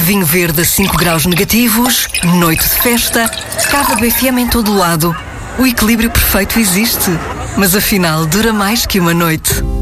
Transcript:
Vinho verde a 5 graus negativos, noite de festa, Cava BFM em todo lado. O equilíbrio perfeito existe, mas afinal dura mais que uma noite.